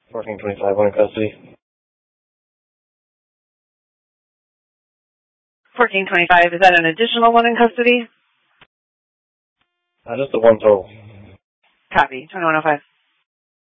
1425, one in custody. 1425, is that an additional one in custody? Just the one total. Copy, 2105.